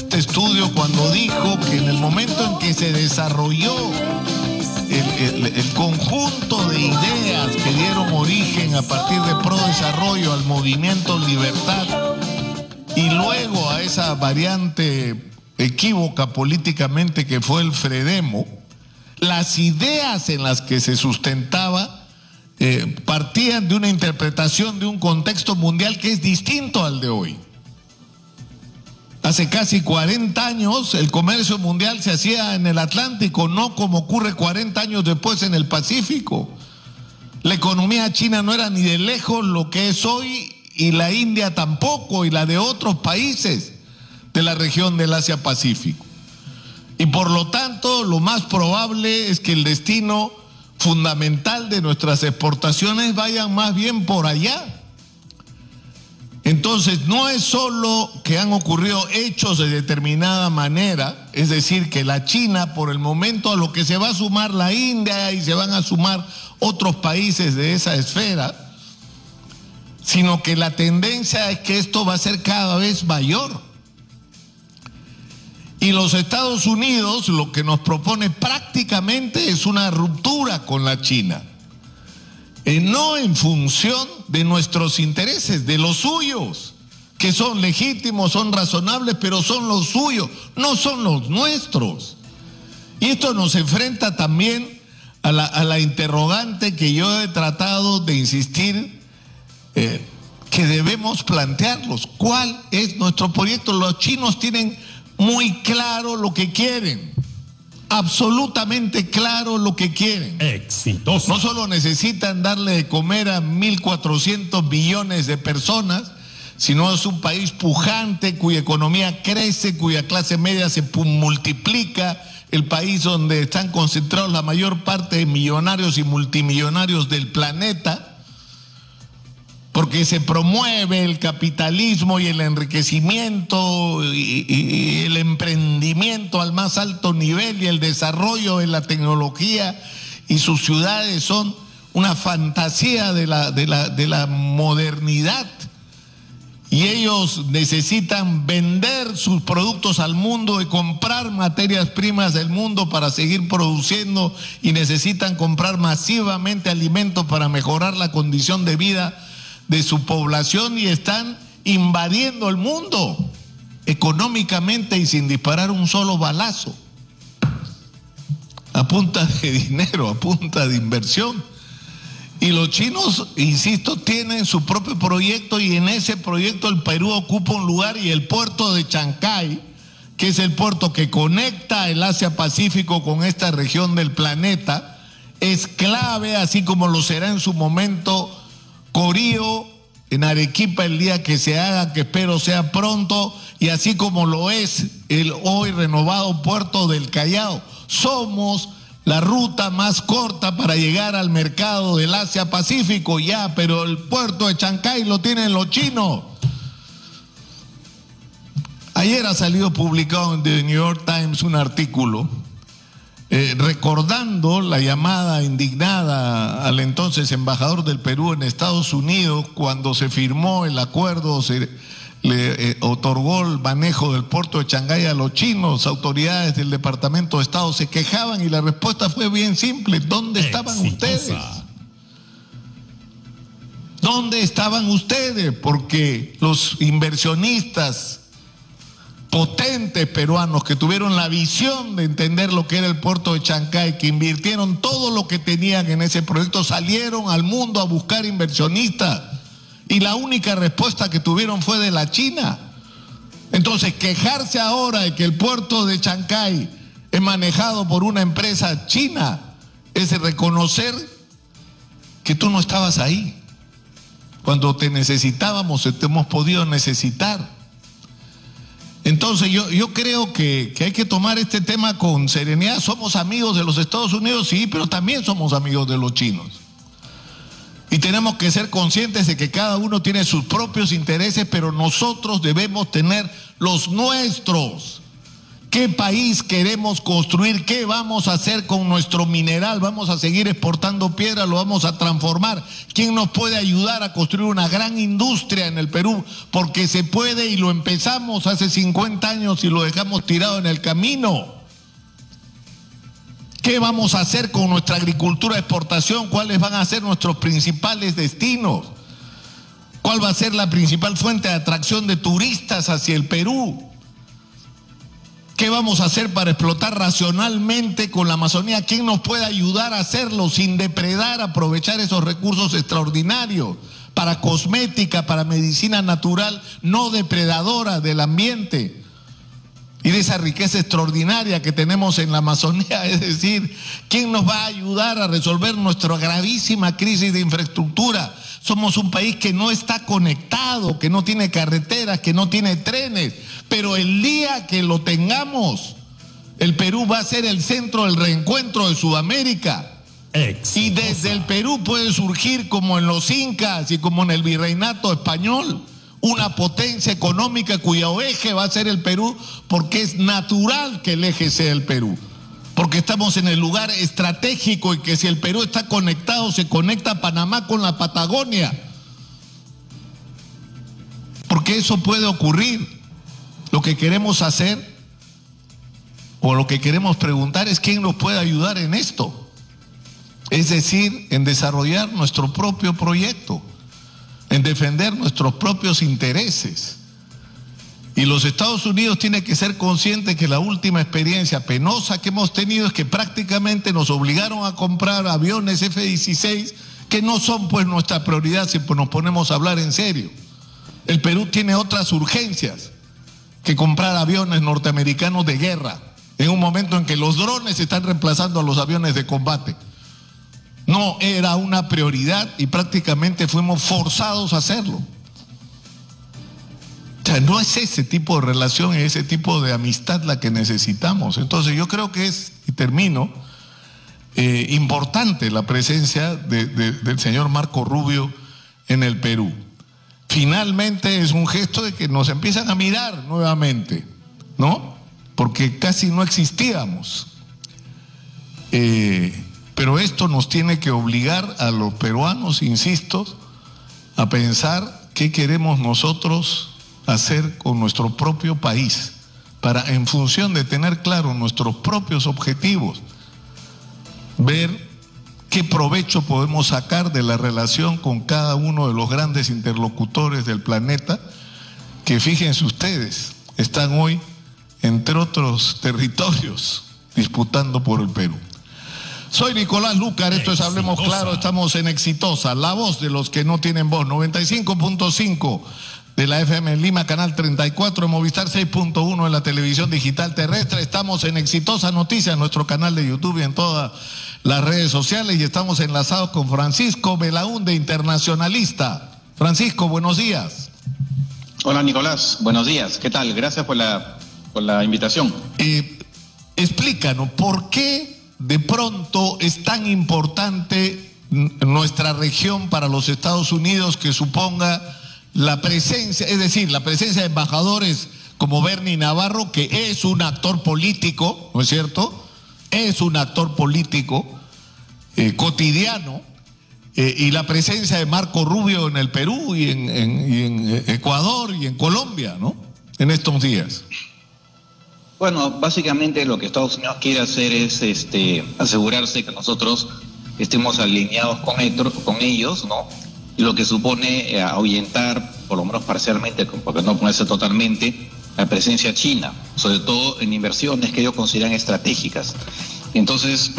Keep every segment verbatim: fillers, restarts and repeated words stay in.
este estudio cuando dijo que en el momento en que se desarrolló el, el, el conjunto de ideas que dieron origen a partir de Pro Desarrollo al movimiento Libertad y luego a esa variante equívoca políticamente que fue el Fredemo, las ideas en las que se sustentaba eh, partían de una interpretación de un contexto mundial que es distinto al de hoy. Hace casi cuarenta años el comercio mundial se hacía en el Atlántico, no como ocurre cuarenta años después en el Pacífico. La economía china no era ni de lejos lo que es hoy, y la India tampoco, y la de otros países de la región del Asia-Pacífico. Y por lo tanto, lo más probable es que el destino fundamental de nuestras exportaciones vayan más bien por allá. Entonces, no es solo que han ocurrido hechos de determinada manera, es decir, que la China, por el momento, a lo que se va a sumar la India y se van a sumar otros países de esa esfera, sino que la tendencia es que esto va a ser cada vez mayor. Y los Estados Unidos lo que nos propone prácticamente es una ruptura con la China. Eh, no en función de nuestros intereses, de los suyos, que son legítimos, son razonables, pero son los suyos, no son los nuestros. Y esto nos enfrenta también a la, a la interrogante que yo he tratado de insistir, eh, que debemos plantearlos. ¿Cuál es nuestro proyecto? Los chinos tienen muy claro lo que quieren. Absolutamente claro lo que quieren. Exitoso. No solo necesitan darle de comer a mil cuatrocientos millones de personas, sino es un país pujante cuya economía crece, cuya clase media se multiplica, el país donde están concentrados la mayor parte de millonarios y multimillonarios del planeta, porque se promueve el capitalismo y el enriquecimiento y, y, y el emprendimiento al más alto nivel y el desarrollo de la tecnología, y sus ciudades son una fantasía de la, de la, de la modernidad, y ellos necesitan vender sus productos al mundo y comprar materias primas del mundo para seguir produciendo, y necesitan comprar masivamente alimentos para mejorar la condición de vida de su población, y están invadiendo el mundo económicamente y sin disparar un solo balazo, a punta de dinero, a punta de inversión. Y los chinos, insisto, tienen su propio proyecto, y en ese proyecto el Perú ocupa un lugar, y el puerto de Chancay, que es el puerto que conecta el Asia-Pacífico con esta región del planeta, es clave, así como lo será en su momento Corío en Arequipa el día que se haga, que espero sea pronto, y así como lo es el hoy renovado puerto del Callao. Somos la ruta más corta para llegar al mercado del Asia-Pacífico, ya, pero el puerto de Chancay lo tienen los chinos. Ayer ha salido publicado en The New York Times un artículo Eh, recordando la llamada indignada al entonces embajador del Perú en Estados Unidos cuando se firmó el acuerdo, se le eh, otorgó el manejo del puerto de Chancay a los chinos. Autoridades del Departamento de Estado se quejaban y la respuesta fue bien simple: ¿dónde estaban ustedes? ¿Dónde estaban ustedes? Porque los inversionistas potentes peruanos que tuvieron la visión de entender lo que era el puerto de Chancay, que invirtieron todo lo que tenían en ese proyecto, salieron al mundo a buscar inversionistas, y la única respuesta que tuvieron fue de la China. Entonces, quejarse ahora de que el puerto de Chancay es manejado por una empresa china es reconocer que tú no estabas ahí. Cuando te necesitábamos, te hemos podido necesitar. Entonces yo, yo creo que, que hay que tomar este tema con serenidad. Somos amigos de los Estados Unidos, sí, pero también somos amigos de los chinos. Y tenemos que ser conscientes de que cada uno tiene sus propios intereses, pero nosotros debemos tener los nuestros. ¿Qué país queremos construir? ¿Qué vamos a hacer con nuestro mineral? ¿Vamos a seguir exportando piedra? ¿Lo vamos a transformar? ¿Quién nos puede ayudar a construir una gran industria en el Perú? Porque se puede, y lo empezamos hace cincuenta años y lo dejamos tirado en el camino. ¿Qué vamos a hacer con nuestra agricultura de exportación? ¿Cuáles van a ser nuestros principales destinos? ¿Cuál va a ser la principal fuente de atracción de turistas hacia el Perú? ¿Qué vamos a hacer para explotar racionalmente con la Amazonía? ¿Quién nos puede ayudar a hacerlo sin depredar, aprovechar esos recursos extraordinarios para cosmética, para medicina natural no depredadora del ambiente y de esa riqueza extraordinaria que tenemos en la Amazonía? Es decir, ¿quién nos va a ayudar a resolver nuestra gravísima crisis de infraestructura? Somos un país que no está conectado, que no tiene carreteras, que no tiene trenes, pero el día que lo tengamos, el Perú va a ser el centro del reencuentro de Sudamérica. Exitosa. Y desde el Perú puede surgir, como en los incas y como en el virreinato español, una potencia económica cuyo eje va a ser el Perú, porque es natural que el eje sea el Perú. Porque estamos en el lugar estratégico y que si el Perú está conectado, se conecta Panamá con la Patagonia. Porque eso puede ocurrir. Lo que queremos hacer o lo que queremos preguntar es quién nos puede ayudar en esto. Es decir, en desarrollar nuestro propio proyecto, en defender nuestros propios intereses. Y los Estados Unidos tienen que ser conscientes que la última experiencia penosa que hemos tenido es que prácticamente nos obligaron a comprar aviones F dieciséis que no son pues nuestra prioridad si nos ponemos a hablar en serio. El Perú tiene otras urgencias que comprar aviones norteamericanos de guerra en un momento en que los drones están reemplazando a los aviones de combate. No era una prioridad y prácticamente fuimos forzados a hacerlo. O sea, no es ese tipo de relación y ese tipo de amistad la que necesitamos. Entonces yo creo que es, y termino, eh, importante la presencia de, de, del señor Marco Rubio en el Perú. Finalmente es un gesto de que nos empiezan a mirar nuevamente, ¿no? Porque casi no existíamos. Eh, pero esto nos tiene que obligar a los peruanos, insisto, a pensar qué queremos nosotros hacer con nuestro propio país, para, en función de tener claro nuestros propios objetivos, ver qué provecho podemos sacar de la relación con cada uno de los grandes interlocutores del planeta, que fíjense ustedes, están hoy, entre otros territorios, disputando por el Perú. Soy Nicolás Lucar, esto es Hablemos Claro, estamos en Exitosa, la voz de los que no tienen voz, noventa y cinco punto cinco de la F M en Lima, canal treinta y cuatro, en Movistar seis punto uno en la televisión digital terrestre. Estamos en Exitosa Noticias, nuestro canal de YouTube y en todas las redes sociales, y estamos enlazados con Francisco Belaúnde, internacionalista. Francisco, buenos días. Hola Nicolás, buenos días, ¿qué tal? Gracias por la, por la invitación. Eh, explícanos, ¿por qué de pronto es tan importante nuestra región para los Estados Unidos que suponga la presencia, es decir, la presencia de embajadores como Bernie Navarro, que es un actor político, ¿no es cierto?, es un actor político eh, cotidiano, eh, y la presencia de Marco Rubio en el Perú y en, en, y en Ecuador y en Colombia, ¿no?, en estos días? Bueno, básicamente lo que Estados Unidos quiere hacer es este, asegurarse que nosotros estemos alineados con, ellos, con ellos, ¿no? Y lo que supone eh, ahuyentar, por lo menos parcialmente, porque no ponerse totalmente, la presencia china, sobre todo en inversiones que ellos consideran estratégicas. Entonces,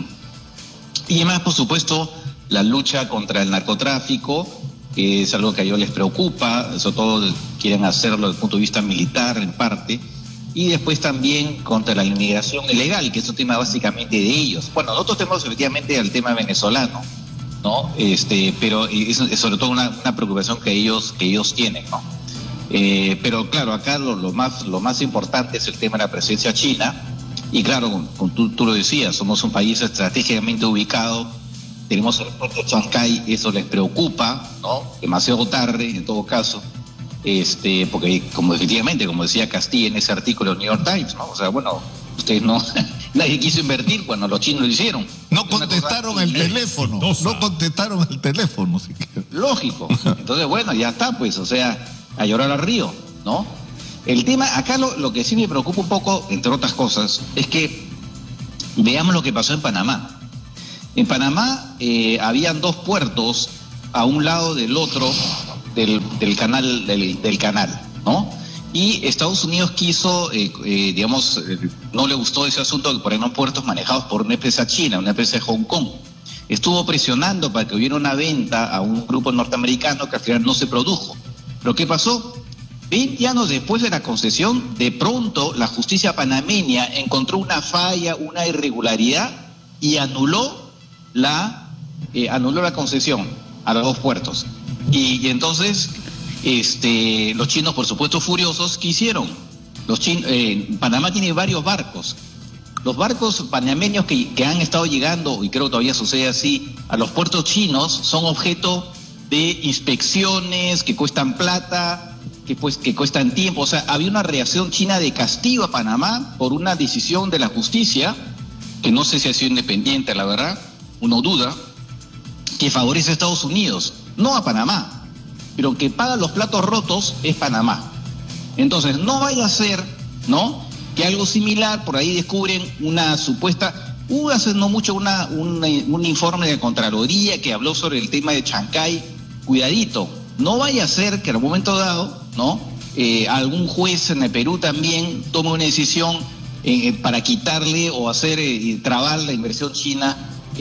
y además, por supuesto, la lucha contra el narcotráfico, que es algo que a ellos les preocupa, sobre todo quieren hacerlo desde el punto de vista militar en parte, y después también contra la inmigración ilegal, que es un tema básicamente de ellos. Bueno, nosotros tenemos efectivamente el tema venezolano, ¿no? Este, pero es, es sobre todo una, una preocupación que ellos, que ellos tienen, ¿no? Eh, pero claro, acá lo, lo más lo más importante es el tema de la presencia china, y claro, como, como tú, tú lo decías, somos un país estratégicamente ubicado, tenemos el puerto de Chancay, eso les preocupa, ¿no? Demasiado tarde en todo caso, este, porque como efectivamente, como decía Castilla en ese artículo del New York Times, ¿no? O sea, bueno, ustedes no, nadie quiso invertir cuando los chinos lo hicieron. No contestaron el teléfono, no contestaron el teléfono. Lógico. Entonces, bueno, ya está, pues, o sea, a llorar al río, ¿no? El tema, acá lo, lo que sí me preocupa un poco, entre otras cosas, es que veamos lo que pasó en Panamá. En Panamá eh, habían dos puertos a un lado del otro del, del canal, del, del canal, ¿no? Y Estados Unidos quiso, eh, eh, digamos, eh, no le gustó ese asunto de poner puertos manejados por una empresa china, una empresa de Hong Kong. Estuvo presionando para que hubiera una venta a un grupo norteamericano que al final no se produjo. ¿Pero qué pasó? veinte años después de la concesión, de pronto la justicia panameña encontró una falla, una irregularidad y anuló la, eh, anuló la concesión a los dos puertos. Y, y entonces este, los chinos, por supuesto furiosos, ¿qué hicieron? Los chin, eh, Panamá tiene varios barcos. Los barcos panameños que, que han estado llegando, y creo que todavía sucede así, a los puertos chinos son objeto de inspecciones que cuestan plata, que, pues, que cuestan tiempo. O sea, había una reacción china de castigo a Panamá por una decisión de la justicia, que no sé si ha sido independiente, la verdad, uno duda, que favorece a Estados Unidos, no a Panamá, pero que paga los platos rotos es Panamá. Entonces, no vaya a ser, ¿no?, que algo similar, por ahí descubren una supuesta, hubo hace no mucho una, un, un informe de Contraloría que habló sobre el tema de Chancay. Cuidadito, no vaya a ser que en un momento dado, ¿no?, eh, algún juez en el Perú también tome una decisión eh, para quitarle o hacer eh, trabar la inversión china,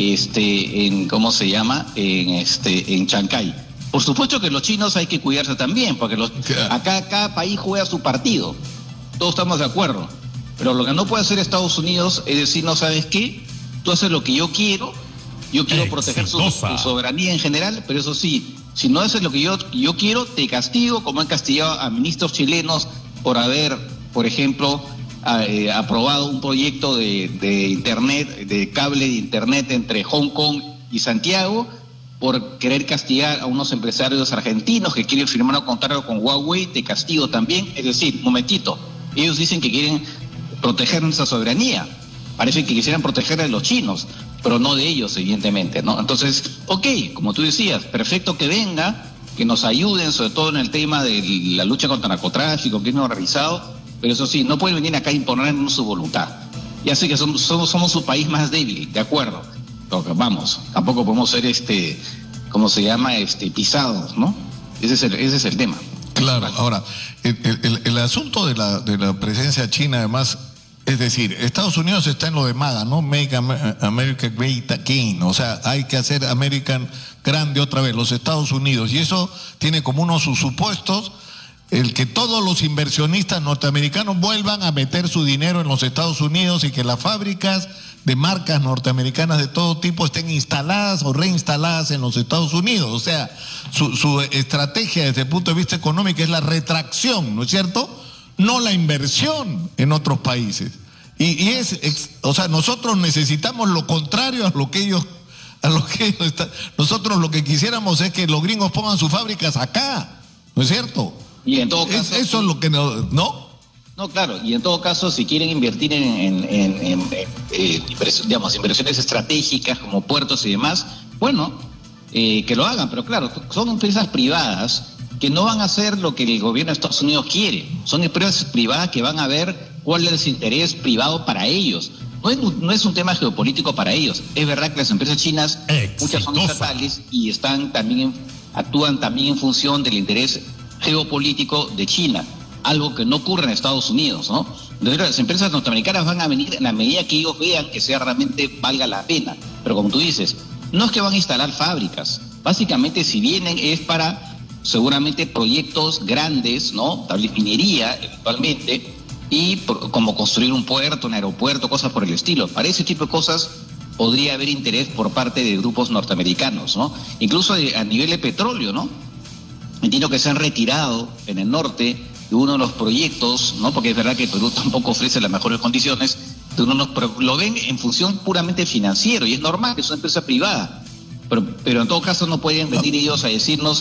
este, en, ¿cómo se llama?, en, este, en Chancay. Por supuesto que los chinos hay que cuidarse también, porque los, acá cada país juega su partido, todos estamos de acuerdo. Pero lo que no puede hacer Estados Unidos es decir, no, ¿sabes qué? Tú haces lo que yo quiero, yo quiero proteger su, su soberanía en general, pero eso sí, si no haces lo que yo, yo quiero, te castigo, como han castigado a ministros chilenos por haber, por ejemplo, a, eh, aprobado un proyecto de, de internet, de cable de internet entre Hong Kong y Santiago, por querer castigar a unos empresarios argentinos que quieren firmar un contrato con Huawei, te castigo también. Es decir, momentito, ellos dicen que quieren proteger nuestra soberanía, parece que quisieran proteger a los chinos, pero no de ellos, evidentemente, ¿no? Entonces, ok, como tú decías, perfecto que venga, que nos ayuden, sobre todo en el tema de la lucha contra el narcotráfico, crimen organizado, pero eso sí, no pueden venir acá a imponernos su voluntad. Ya sé que somos, somos, somos su país más débil, de acuerdo, pero vamos, tampoco podemos ser, este, ¿cómo se llama?, este, pisados, ¿no? Ese es el, ese es el tema. Claro, ahora, el, el, el asunto de la, de la presencia china, además, es decir, Estados Unidos está en lo de MAGA, ¿no? Make America Great Again, o sea, hay que hacer American grande otra vez, los Estados Unidos, y eso tiene como uno de sus supuestos el que todos los inversionistas norteamericanos vuelvan a meter su dinero en los Estados Unidos y que las fábricas de marcas norteamericanas de todo tipo estén instaladas o reinstaladas en los Estados Unidos. O sea, su, su estrategia desde el punto de vista económico es la retracción, ¿no es cierto?, no la inversión en otros países. Y, y es, es, o sea, nosotros necesitamos lo contrario a lo que ellos, a lo que ellos están. Nosotros lo que quisiéramos es que los gringos pongan sus fábricas acá, ¿no es cierto? Y en todo caso, es, eso es lo que no, ¿no? No, claro, y en todo caso, si quieren invertir en, en, en, en, en eh, inversión, digamos, inversiones estratégicas como puertos y demás, bueno, eh, que lo hagan, pero claro, son empresas privadas que no van a hacer lo que el gobierno de Estados Unidos quiere, son empresas privadas que van a ver cuál es el interés privado para ellos. No es, no es un tema geopolítico para ellos. Es verdad que las empresas chinas, exitosa, muchas son estatales y están también en, actúan también en función del interés geopolítico de China, algo que no ocurre en Estados Unidos, ¿no? Entonces las empresas norteamericanas van a venir en la medida que ellos vean que sea realmente valga la pena. Pero como tú dices, no es que van a instalar fábricas. Básicamente, si vienen es para seguramente proyectos grandes, ¿no? Tal vez minería, eventualmente, y por, como construir un puerto, un aeropuerto, cosas por el estilo. Para ese tipo de cosas podría haber interés por parte de grupos norteamericanos, ¿no? Incluso a nivel de petróleo, ¿no? Entiendo que se han retirado en el norte de uno de los proyectos, ¿no? Porque es verdad que Perú tampoco ofrece las mejores condiciones, de uno de los, lo ven en función puramente financiero, y es normal que es una empresa privada, pero, pero en todo caso no pueden venir ellos a decirnos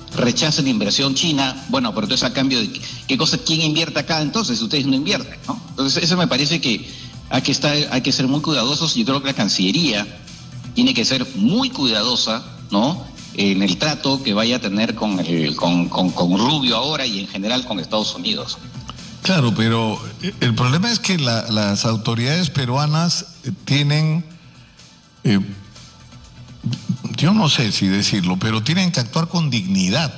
rechacen la inversión china. Bueno, pero entonces a cambio de qué cosa, quién invierte acá entonces, ustedes no invierten, ¿no? Entonces eso me parece que hay que estar, hay que ser muy cuidadosos. Yo creo que la Cancillería tiene que ser muy cuidadosa, ¿no?, en el trato que vaya a tener con el con, con, con Rubio ahora y en general con Estados Unidos. Claro, pero el problema es que la, las autoridades peruanas tienen, eh, yo no sé si decirlo, pero tienen que actuar con dignidad.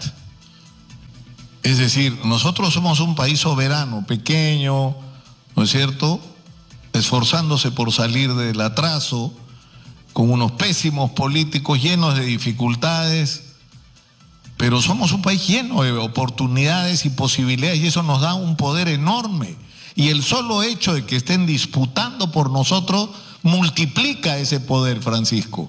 Es decir, nosotros somos un país soberano, pequeño, ¿no es cierto?, esforzándose por salir del atraso, con unos pésimos políticos llenos de dificultades, pero somos un país lleno de oportunidades y posibilidades, y eso nos da un poder enorme. Y el solo hecho de que estén disputando por nosotros multiplica ese poder, Francisco.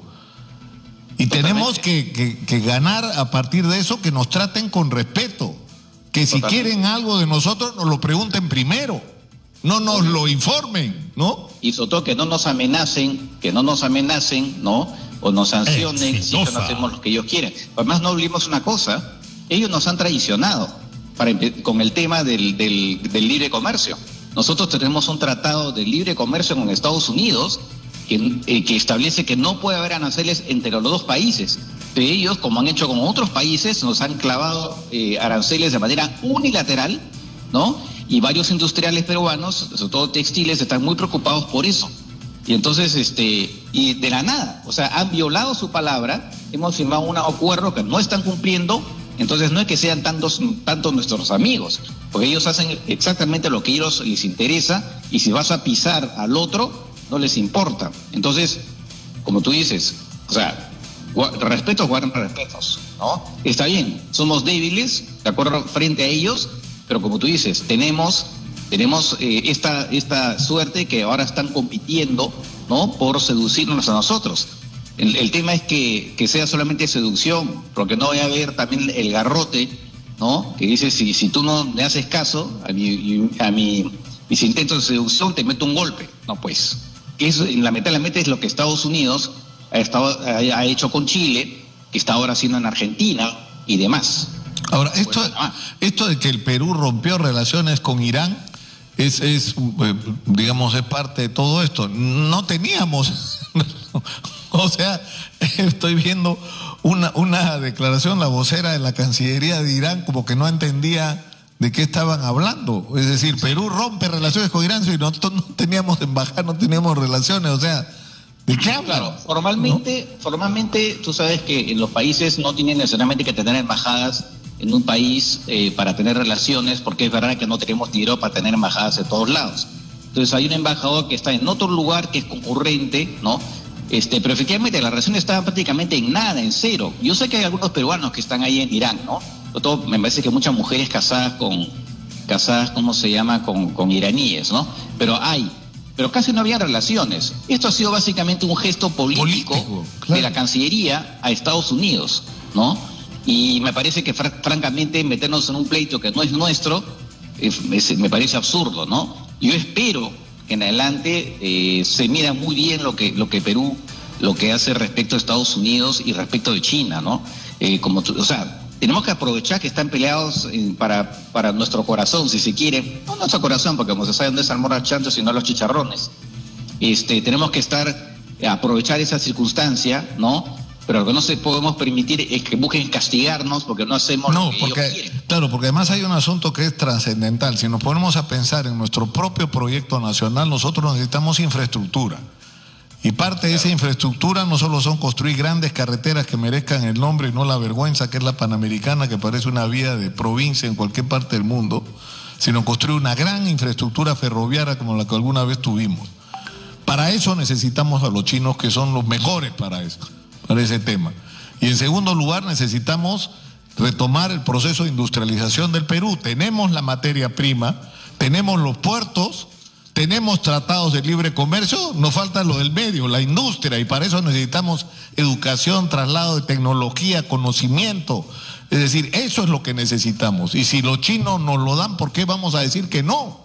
Y Totalmente. tenemos que, que, que ganar a partir de eso, que nos traten con respeto, que si Totalmente. quieren algo de nosotros nos lo pregunten primero, no nos lo informen, ¿no? Y sobre todo que no nos amenacen, que no nos amenacen, ¿no?, o nos sancionen si no hacemos lo que ellos quieren. Además, no olvidemos una cosa, ellos nos han traicionado para, con el tema del, del, del libre comercio. Nosotros tenemos un tratado de libre comercio con Estados Unidos que, eh, que establece que no puede haber aranceles entre los dos países. Pero ellos, como han hecho con otros países, nos han clavado eh, aranceles de manera unilateral, ¿no? Y varios industriales peruanos, sobre todo textiles, están muy preocupados por eso. Y entonces, este, y de la nada, o sea, han violado su palabra, hemos firmado un acuerdo que no están cumpliendo, entonces no es que sean tantos, tantos nuestros amigos, porque ellos hacen exactamente lo que a ellos les interesa, y si vas a pisar al otro, no les importa. Entonces, como tú dices, o sea, respetos guardan respetos, ¿no? Está bien, somos débiles, de acuerdo, frente a ellos, pero como tú dices, tenemos... Tenemos eh, esta, esta suerte que ahora están compitiendo, ¿no?, por seducirnos a nosotros. El, el tema es que, que sea solamente seducción, porque no vaya a haber también el garrote, ¿no?, que dice, si, si tú no me haces caso a, mi, a mi, mis intentos de seducción, te meto un golpe. No, pues, eso lamentablemente es lo que Estados Unidos ha, estado, ha, ha hecho con Chile, que está ahora haciendo en Argentina y demás. Ahora, esto, esto de que el Perú rompió relaciones con Irán, Es, es, digamos, es parte de todo esto. No teníamos, o sea, estoy viendo una, una declaración, la vocera de la Cancillería de Irán, como que no entendía de qué estaban hablando. Es decir, Perú rompe relaciones con Irán, y nosotros no teníamos embajada, no teníamos relaciones, o sea, ¿de qué hablan? Claro, formalmente, ¿no? formalmente, tú sabes que en los países no tienen necesariamente que tener embajadas en un país eh, para tener relaciones, porque es verdad que no tenemos dinero para tener embajadas en todos lados. Entonces hay un embajador que está en otro lugar que es concurrente, ¿no? Este, pero efectivamente las relaciones estaban prácticamente en nada, en cero. Yo sé que hay algunos peruanos que están ahí en Irán, ¿no? Sobre todo me parece que muchas mujeres casadas con, casadas, ¿cómo se llama?, con, con iraníes, ¿no? Pero hay, pero casi no había relaciones. Esto ha sido básicamente un gesto político, político claro. de la Cancillería a Estados Unidos, ¿no? Y me parece que fr francamente meternos en un pleito que no es nuestro es, es, me parece absurdo, ¿no? Yo espero que en adelante eh, se mida muy bien lo que lo que Perú lo que hace respecto a Estados Unidos y respecto de China, ¿no? Eh, como tú, o sea, tenemos que aprovechar que están peleados eh, para para nuestro corazón, si se quiere, no nuestro corazón, porque como se sabe dónde es el almuerzo chancho, sino los chicharrones. Este, tenemos que estar aprovechar esa circunstancia, ¿no? Pero lo que no se podemos permitir es que busquen castigarnos porque no hacemos no, lo que porque, ellos quieren. Claro, porque además hay un asunto que es trascendental. Si nos ponemos a pensar en nuestro propio proyecto nacional, nosotros necesitamos infraestructura. Y parte de esa infraestructura no solo son construir grandes carreteras que merezcan el nombre y no la vergüenza que es la Panamericana, que parece una vía de provincia en cualquier parte del mundo, sino construir una gran infraestructura ferroviaria como la que alguna vez tuvimos. Para eso necesitamos a los chinos, que son los mejores para eso. Para ese tema. Y en segundo lugar, necesitamos retomar el proceso de industrialización del Perú. Tenemos la materia prima, tenemos los puertos, tenemos tratados de libre comercio, nos falta lo del medio, la industria, y para eso necesitamos educación, traslado de tecnología, conocimiento. Es decir, eso es lo que necesitamos. Y si los chinos nos lo dan, ¿por qué vamos a decir que no?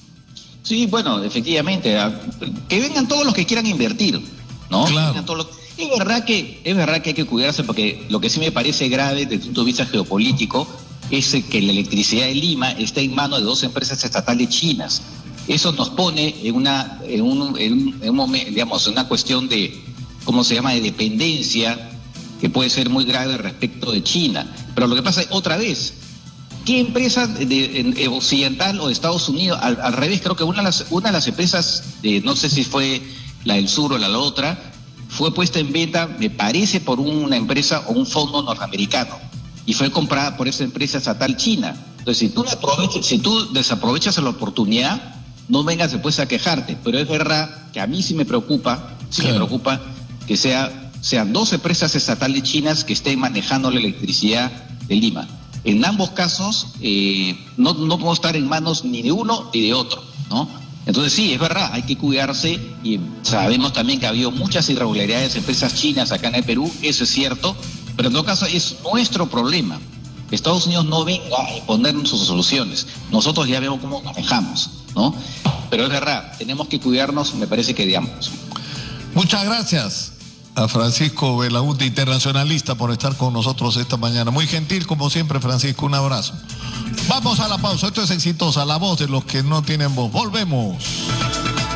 Sí, bueno, efectivamente, que vengan todos los que quieran invertir, ¿no? Claro. Que vengan todos los... Es verdad que, es verdad que hay que cuidarse, porque lo que sí me parece grave desde el punto de vista geopolítico es que la electricidad de Lima está en manos de dos empresas estatales chinas. Eso nos pone en una, en un, en un, en un momento, digamos, en una cuestión de, ¿cómo se llama?, de dependencia, que puede ser muy grave respecto de China. Pero lo que pasa es, otra vez, ¿qué empresa de, de occidental o de Estados Unidos? Al, al revés, creo que una de las, una de las empresas, de, no sé si fue la del sur o la, la otra, fue puesta en venta, me parece, por una empresa o un fondo norteamericano, y fue comprada por esa empresa estatal china. Entonces, si tú, aproveches, si tú desaprovechas la oportunidad, no vengas después a quejarte. Pero es verdad que a mí sí me preocupa, sí claro. me preocupa que sea, sean dos empresas estatales chinas que estén manejando la electricidad de Lima. En ambos casos, eh, no, no podemos estar en manos ni de uno ni de otro, ¿no? Entonces sí, es verdad, hay que cuidarse, y sabemos también que ha habido muchas irregularidades de empresas chinas acá en el Perú, eso es cierto, pero en todo caso es nuestro problema. Estados Unidos no venga a imponernos sus soluciones, nosotros ya vemos cómo manejamos, ¿no? Pero es verdad, tenemos que cuidarnos, me parece que de ambos. Muchas gracias a Francisco Belaúnde, internacionalista, por estar con nosotros esta mañana. Muy gentil, como siempre, Francisco, un abrazo. Vamos a la pausa, esto es Exitosa, la voz de los que no tienen voz. Volvemos.